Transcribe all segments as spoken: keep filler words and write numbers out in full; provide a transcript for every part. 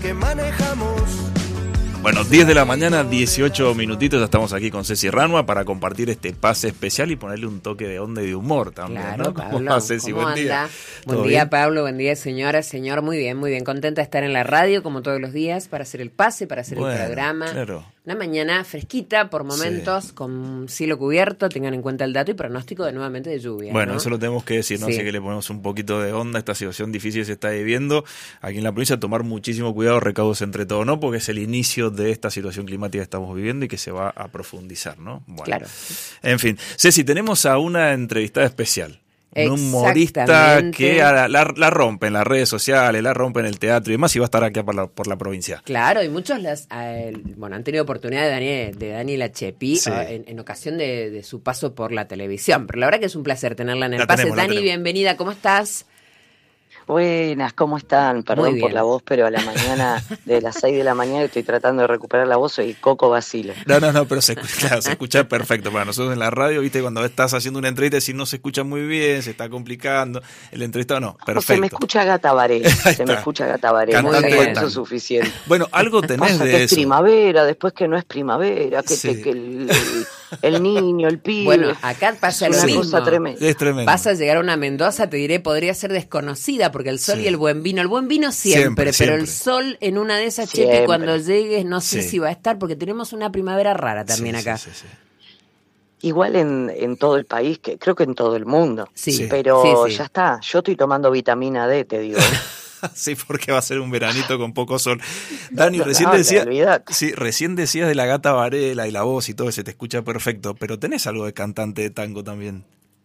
que manejamos. Bueno, diez de la mañana, dieciocho minutitos, ya estamos aquí con Ceci Ranua para compartir este pase especial y ponerle un toque de onda y de humor también, claro, ¿no? Pablo, ¿Cómo va, Ceci? ¿cómo Buen día. anda? Buen día, bien? Pablo, buen día, señora, señor, muy bien, muy bien, contenta de estar en la radio como todos los días para hacer el pase, para hacer bueno, el programa. Claro. Una mañana fresquita por momentos, sí. Con cielo cubierto, tengan en cuenta el dato y pronóstico de nuevamente de lluvia. Bueno, ¿no? Eso lo tenemos que decir, ¿no? Sí. Así que le ponemos un poquito de onda a esta situación difícil que se está viviendo. Aquí en la provincia tomar muchísimo cuidado, recaudos entre todos, ¿no? Porque es el inicio de esta situación climática que estamos viviendo y que se va a profundizar, ¿no? Bueno, claro. En fin, Ceci, tenemos a una entrevistada especial. Un humorista que la, la, la rompe en las redes sociales, la rompe en el teatro y demás, y va a estar aquí por la, por la provincia. Claro, y muchos las, eh, bueno, han tenido oportunidad de Daniel, de Daniela Chepi, sí. eh, en, en ocasión de, de su paso por la televisión. Pero la verdad que es un placer tenerla en el la pase. Tenemos, Dani, bienvenida, ¿cómo estás? Buenas, ¿cómo están? Perdón por la voz, pero a la mañana, de las seis de la mañana estoy tratando de recuperar la voz, soy Coco Basile. No, no, no, pero se, claro, se escucha perfecto. Para nosotros en la radio, viste, cuando estás haciendo una entrevista, si no se escucha muy bien, se está complicando, el entrevistado no, perfecto. O se me escucha Gata Varela, se me escucha Gata Varela, muy bien, eso es suficiente. Bueno, algo tenés Pasa de que eso. Es primavera, después que no es primavera, que, sí. te, que el, el, el niño, el pibe. Bueno, acá pasa es lo una mismo. Cosa tremenda. Es tremendo. Vas a llegar a una Mendoza, te diré, podría ser desconocida, porque el sol sí. y el buen vino, el buen vino siempre, siempre pero siempre. El sol en una de esas, siempre. Chepi, cuando llegues, no sé sí. si va a estar, porque tenemos una primavera rara también sí, acá. Sí, sí, sí. Igual en, en todo el país, que creo que en todo el mundo. Sí. Pero sí, sí. ya está, yo estoy tomando vitamina D, te digo. Sí, porque va a ser un veranito con poco sol. Dani, no, recién, no, decía, sí, recién decías de la Gata Varela y la voz y todo, se te escucha perfecto, pero tenés algo de cantante de tango también.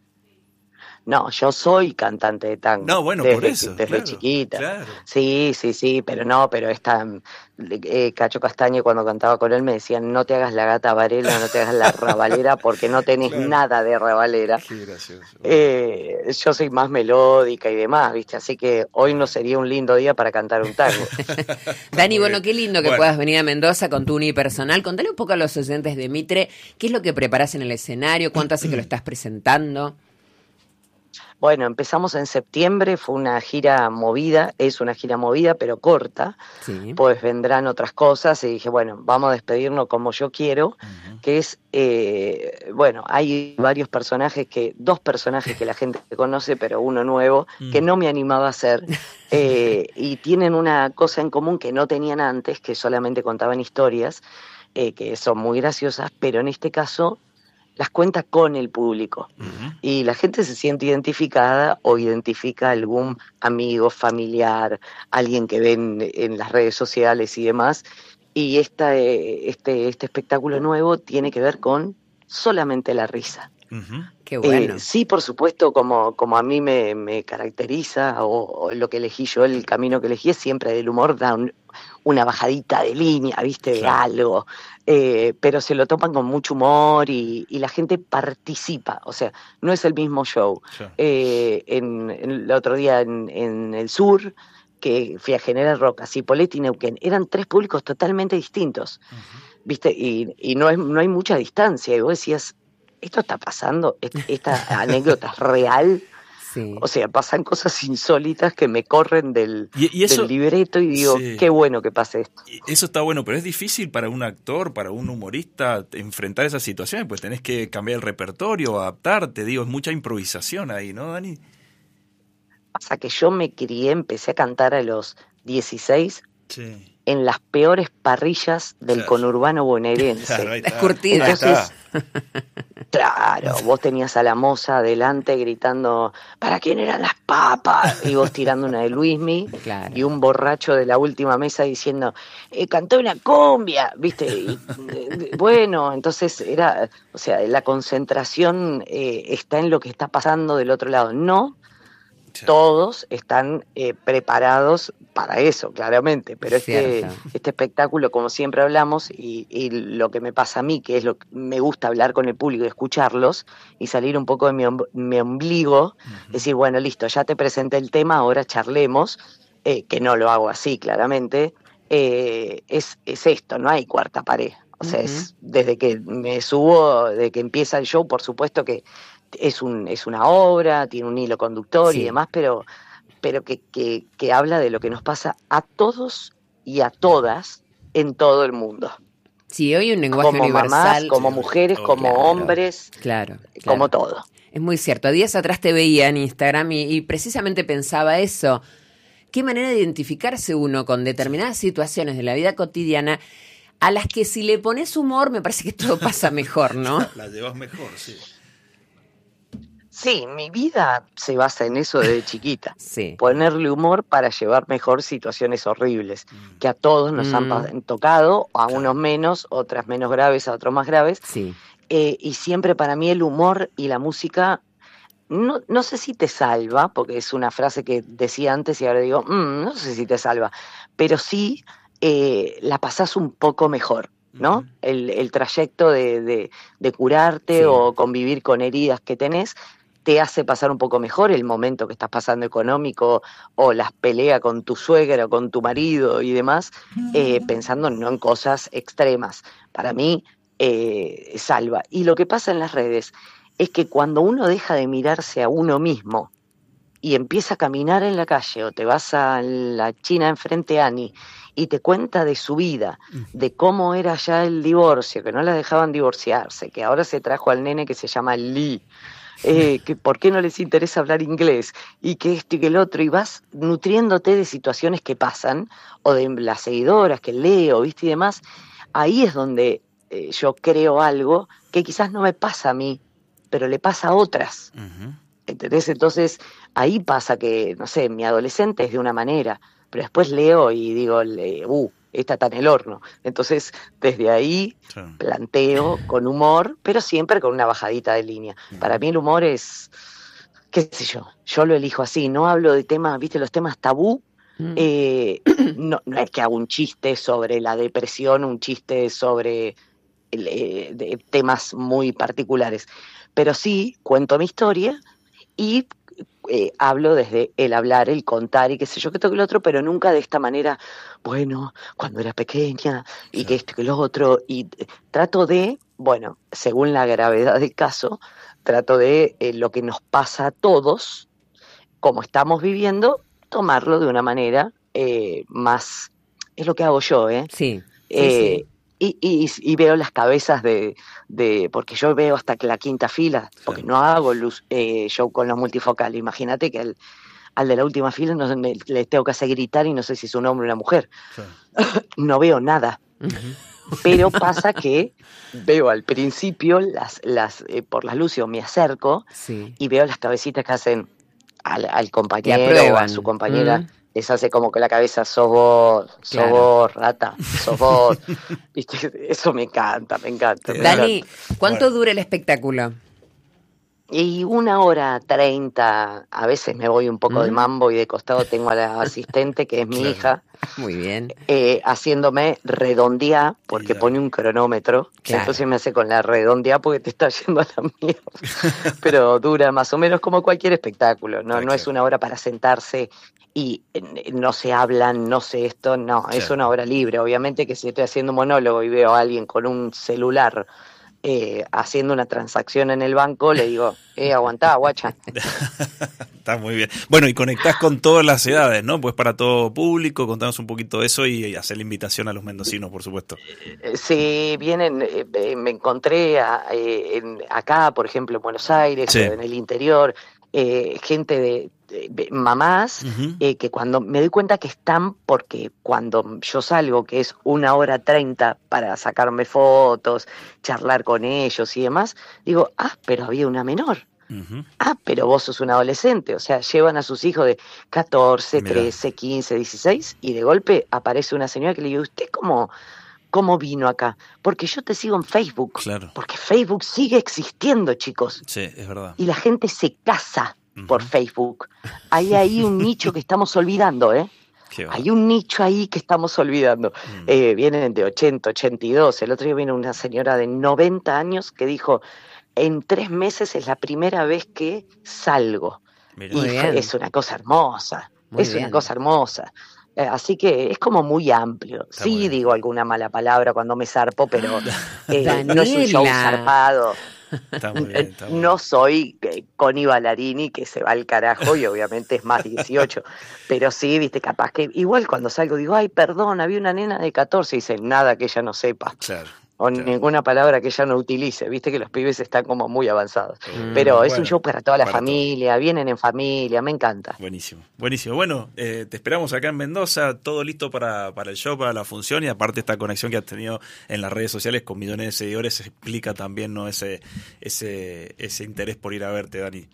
No, yo soy cantante de tango. No, bueno, desde, por eso. Desde claro, chiquita. Claro. Sí, sí, sí, pero no, pero esta eh, Cacho Castañe cuando cantaba con él me decían, no te hagas la Gata Varela, no te hagas la rabalera, porque no tenés claro. nada de rabalera. Qué gracioso. Eh, yo soy más melódica y demás, ¿viste? Así que hoy no sería un lindo día para cantar un tango. Dani, bueno, qué lindo que bueno. puedas venir a Mendoza con tu unipersonal. Contale un poco a los oyentes de Mitre, ¿qué es lo que preparás en el escenario? ¿Cuánto hace que lo estás presentando? Bueno, empezamos en septiembre, fue una gira movida, es una gira movida pero corta, sí. Pues vendrán otras cosas y dije, bueno, vamos a despedirnos como yo quiero, uh-huh. que es, eh, bueno, hay varios personajes, que dos personajes que la gente conoce, pero uno nuevo, uh-huh. que no me animaba a hacer, eh, y tienen una cosa en común que no tenían antes, que solamente contaban historias, eh, que son muy graciosas, pero en este caso las cuenta con el público. Uh-huh. Y la gente se siente identificada o identifica a algún amigo, familiar, alguien que ven en las redes sociales y demás. Y esta, este, este espectáculo nuevo tiene que ver con solamente la risa. Uh-huh. Qué bueno. Eh, sí, por supuesto, como, como a mí me, me caracteriza, o, o lo que elegí yo, el camino que elegí es siempre del humor, da un, una bajadita de línea, ¿viste? De claro. algo. Eh, pero se lo topan con mucho humor y, y la gente participa, o sea, no es el mismo show. Sí. Eh, en, en el otro día en, en el sur, que fui a General Roca, Cipolletti y Neuquén, eran tres públicos totalmente distintos, uh-huh. ¿viste? Y, y no, es, no hay mucha distancia, y vos decías, ¿esto está pasando? ¿Esta anécdota es real? Sí. O sea, pasan cosas insólitas que me corren del, y, y eso, del libreto y digo, sí. qué bueno que pase esto. Eso está bueno, pero es difícil para un actor, para un humorista enfrentar esas situaciones, pues tenés que cambiar el repertorio, adaptarte, digo, es mucha improvisación ahí, ¿no, Dani? Pasa que yo me crié, empecé a cantar a los dieciséis, sí. en las peores parrillas del claro. conurbano bonaerense. Claro, las curtidas. Entonces, claro, vos tenías a la moza adelante gritando, ¿para quién eran las papas? Y vos tirando una de Luismi, claro. y un borracho de la última mesa diciendo, eh, canté una cumbia, ¿viste? Y, eh, bueno, entonces era, o sea, la concentración eh, está en lo que está pasando del otro lado. No, todos están eh, preparados para eso, claramente, pero este, este espectáculo, como siempre hablamos, y, y lo que me pasa a mí, que es lo que me gusta hablar con el público y escucharlos, y salir un poco de mi, mi ombligo, uh-huh. decir, bueno, listo, ya te presenté el tema, ahora charlemos, eh, que no lo hago así, claramente, eh, es, es esto, no hay cuarta pared. O sea, uh-huh. es desde que me subo, desde que empieza el show, por supuesto que es un es una obra, tiene un hilo conductor sí. y demás, pero, pero que, que, que habla de lo que nos pasa a todos y a todas en todo el mundo. Sí, hoy un lenguaje como universal. Mamás, como mujeres, como claro, hombres, claro, claro, como todo. Es muy cierto. Días atrás te veía en Instagram y, y precisamente pensaba eso. Qué manera de identificarse uno con determinadas situaciones de la vida cotidiana a las que si le pones humor me parece que todo pasa mejor, ¿no? La llevas mejor, sí. Sí, mi vida se basa en eso desde chiquita. Sí. Ponerle humor para llevar mejor situaciones horribles, mm. que a todos nos mm. han tocado, a unos menos, otras menos graves, a otros más graves. Sí. Eh, y siempre para mí el humor y la música, no, no sé si te salva, porque es una frase que decía antes y ahora digo, mmm, no sé si te salva, pero sí eh, la pasás un poco mejor, ¿no? Uh-huh. El, el trayecto de, de, de curarte sí. o convivir con heridas que tenés, te hace pasar un poco mejor el momento que estás pasando económico o las peleas con tu suegra o con tu marido y demás, eh, pensando no en cosas extremas. Para mí, eh, salva. Y lo que pasa en las redes es que cuando uno deja de mirarse a uno mismo y empieza a caminar en la calle o te vas a la China enfrente a Ani y te cuenta de su vida, de cómo era ya el divorcio, que no la dejaban divorciarse, que ahora se trajo al nene que se llama Lee, Eh, que por qué no les interesa hablar inglés y que esto y que el otro, y vas nutriéndote de situaciones que pasan o de las seguidoras que leo, viste y demás. Ahí es donde eh, yo creo algo que quizás no me pasa a mí, pero le pasa a otras. Uh-huh. ¿Entendés? Entonces ahí pasa que, no sé, mi adolescente es de una manera, pero después leo y digo, uh, esta está en el horno. Entonces, desde ahí sí. planteo con humor, pero siempre con una bajadita de línea. Uh-huh. Para mí el humor es, qué sé yo, yo lo elijo así, no hablo de temas, viste, los temas tabú, uh-huh. eh, no, no es que hago un chiste sobre la depresión, un chiste sobre eh, de temas muy particulares, pero sí cuento mi historia y Eh, hablo desde el hablar, el contar y qué sé yo, que toque el otro, pero nunca de esta manera, bueno, cuando era pequeña y sí. que esto y que lo otro, y eh, trato de, bueno, según la gravedad del caso, trato de eh, lo que nos pasa a todos, como estamos viviendo, tomarlo de una manera eh, más, es lo que hago yo, ¿eh? Sí, sí, eh, sí. Y, y, y veo las cabezas de, de, porque yo veo hasta que la quinta fila, porque no hago luz, eh, show con los multifocales. Imagínate que al, al de la última fila no, me, le tengo que hacer gritar y no sé si es un hombre o una mujer. Sí. No veo nada. Uh-huh. Pero pasa que veo al principio las, las eh, por las luces o me acerco sí. y veo las cabecitas que hacen al, al compañero o a su compañera. Uh-huh. Les hace como que la cabeza, sos vos, sos claro. vos, rata, sos vos. ¿Viste? Eso me encanta, me encanta. Me Dani, encanta. ¿cuánto bueno. dura el espectáculo? Y una hora treinta, a veces me voy un poco mm. de mambo y de costado tengo a la asistente, que es mi claro. hija. Muy bien. Eh, haciéndome redondear, porque yeah. pone un cronómetro. Claro. Entonces me hace con la redondear porque te está yendo a la mierda. Pero dura más o menos como cualquier espectáculo. No, no es una hora para sentarse y no se hablan, no sé esto, no. Claro. Es una hora libre. Obviamente que si estoy haciendo un monólogo y veo a alguien con un celular Eh, haciendo una transacción en el banco, le digo, eh, aguantá, guacha. Está muy bien. Bueno, y conectás con todas las edades, ¿no? Pues para todo público, contanos un poquito de eso y, y hacer la invitación a los mendocinos, por supuesto. Eh, sí, vienen, eh, me encontré a, eh, en, acá, por ejemplo, en Buenos Aires, sí. en el interior, eh, gente de, de, de mamás, uh-huh. eh, que cuando me doy cuenta que están, porque cuando yo salgo, que es una hora treinta para sacarme fotos, charlar con ellos y demás, digo, ah, pero había una menor. Uh-huh. Ah, pero vos sos un adolescente. O sea, llevan a sus hijos de catorce, Mirá. trece, quince, dieciséis y de golpe aparece una señora que le digo, ¿usted cómo, cómo vino acá? Porque yo te sigo en Facebook. Claro. Porque Facebook sigue existiendo, chicos. Sí, es verdad. Y la gente se casa uh-huh. por Facebook. Hay ahí un nicho que estamos olvidando, ¿eh? Hay un nicho ahí que estamos olvidando. Mm. Eh, vienen de ochenta, ochenta y dos. El otro día vino una señora de noventa años que dijo, en tres meses es la primera vez que salgo. Mirá. Y es una cosa hermosa. Muy es bien. Una cosa hermosa. Eh, así que es como muy amplio. Está sí digo alguna mala palabra cuando me zarpo, pero eh, no es un show zarpado. Está muy bien, está muy no bien. soy Connie Ballarini, que se va al carajo y obviamente es más dieciocho, pero sí, viste, capaz que igual cuando salgo digo, ay, perdón, había una nena de catorce y dice, nada que ella no sepa. Claro. O claro. ninguna palabra que ella no utilice, viste que los pibes están como muy avanzados. Mm, Pero es bueno, un show para toda la para familia, todo. Vienen en familia, me encanta. Buenísimo, buenísimo. Bueno, eh, te esperamos acá en Mendoza, todo listo para, para el show, para la función, y aparte esta conexión que has tenido en las redes sociales con millones de seguidores explica también, ¿no?, ese, ese, ese interés por ir a verte, Dani.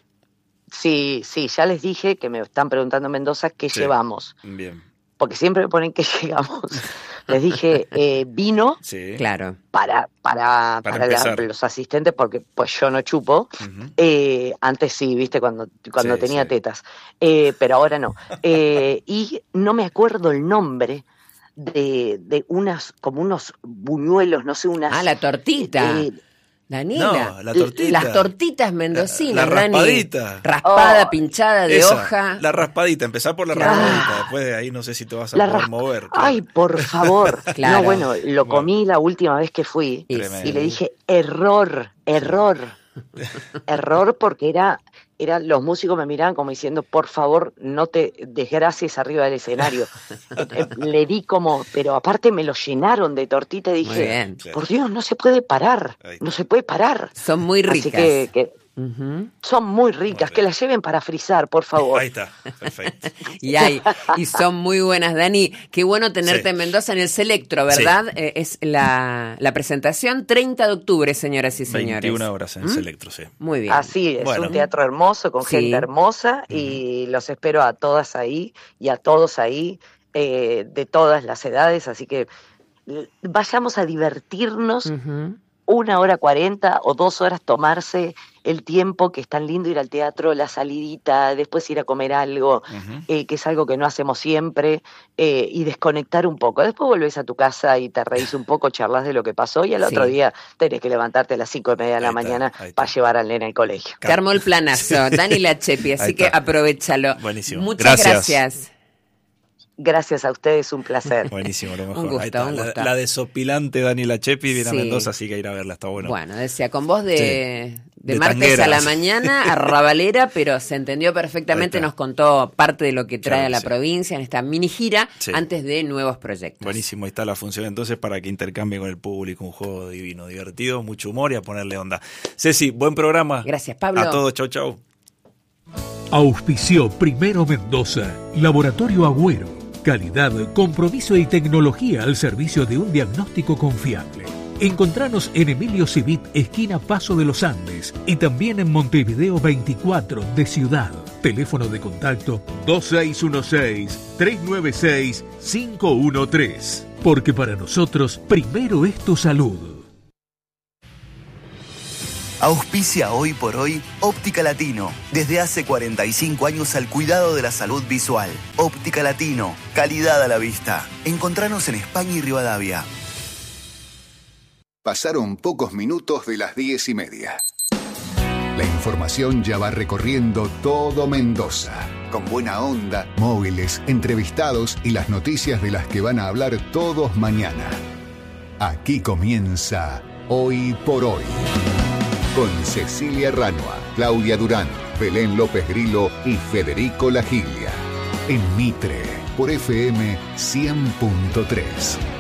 Sí, sí, ya les dije que me están preguntando en Mendoza qué Sí. llevamos. Bien. Porque siempre me ponen que llegamos. Les dije eh, vino Sí. Claro. para para, Para para la- empezar. los asistentes, porque pues yo no chupo. Ujú. Eh, antes sí, viste, cuando, cuando Sí, tenía sí. tetas. Eh, pero ahora no. Eh, y no me acuerdo el nombre de, de unas, como unos buñuelos, no sé, unas... Ah, la tortita. eh, Daniela. No, la tortita. Las tortitas mendocinas, La- la Dani. raspadita. Raspada, Oh, pinchada de Esa, hoja. La raspadita, empezar por la Claro. raspadita, después de ahí no sé si te vas a la poder raspa- mover. claro. Ay, por favor. Claro. No, bueno, lo comí la última vez que fui. Y Tremendo. Y le dije, error, error, error, porque era, era, los músicos me miraban como diciendo, por favor, no te desgracies arriba del escenario. Eh, Le di como, pero aparte me lo llenaron de tortita y Muy dije, bien. por Dios, no se puede parar, Ahí no se puede parar. Son muy ricas. Así que, que Ujú. son muy ricas, Muy que bien. las lleven para frizar, por favor. Ahí está, perfecto. Y hay, y son muy buenas, Dani. Qué bueno tenerte Sí. en Mendoza en el Selectro, ¿verdad? Eh, es la, la presentación treinta de octubre, señoras y señores. veintiuna horas en ¿Mm? Selectro, sí. Muy bien. Así es, Bueno. un teatro hermoso, con Sí. gente hermosa, y los espero a todas ahí y a todos ahí, eh, de todas las edades, así que eh, vayamos a divertirnos Ujú. una hora cuarenta o dos horas, tomarse el tiempo, que es tan lindo ir al teatro, la salidita, después ir a comer algo, Ujú. eh, que es algo que no hacemos siempre, eh, y desconectar un poco. Después volvés a tu casa y te reís un poco, charlas de lo que pasó, y al Sí. otro día tenés que levantarte a las cinco y media de la Ahí está, mañana ahí está. para llevar al nene al colegio. Te armó el planazo, Dani Lachepi, así Ahí que está. aprovechalo. Buenísimo. Muchas Gracias. gracias. Gracias a ustedes, un placer. Buenísimo, lo mejor. Un gusto, Ahí está. un La, gusto. la desopilante Dani Lachepi viene Sí. a Mendoza, así que ir a verla, está bueno. Bueno, decía, con voz de, de, De martes tanguera. a la mañana, arrabalera, pero se entendió perfectamente, Ahí está. nos contó parte de lo que trae Claro a la que sí. provincia en esta mini gira Sí. antes de nuevos proyectos. Buenísimo, ahí está la función entonces para que intercambie con el público, un juego divino, divertido, mucho humor y a ponerle onda. Ceci, buen programa. Gracias, Pablo. A todos, chau, chau. Auspició Primero Mendoza, Laboratorio Agüero. Calidad, compromiso y tecnología al servicio de un diagnóstico confiable. Encontranos en Emilio Civit, esquina Paso de los Andes, y también en Montevideo veinticuatro de Ciudad. Teléfono de contacto dos seis uno seis, tres nueve seis, cinco uno tres. Porque para nosotros, primero es tu salud. Auspicia hoy por hoy Óptica Latino. Desde hace cuarenta y cinco años al cuidado de la salud visual. Óptica Latino. Calidad a la vista. Encontranos en España y Rivadavia. Pasaron pocos minutos de las diez y media. La información ya va recorriendo todo Mendoza. Con buena onda, móviles, entrevistados y las noticias de las que van a hablar todos mañana. Aquí comienza Hoy por Hoy. Con Cecilia Ranua, Claudia Durán, Belén López Grillo y Federico Lagilia. En Mitre, por F M cien punto tres.